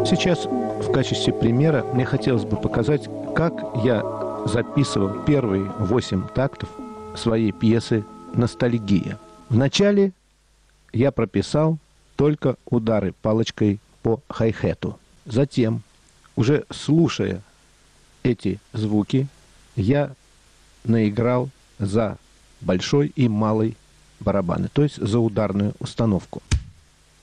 Сейчас в качестве примера мне хотелось бы показать, как я записывал первые 8 тактов своей пьесы «Ностальгия». Вначале я прописал только удары палочкой по хай-хету. Затем, уже слушая эти звуки, я наиграл за большой и малый барабаны, то есть за ударную установку.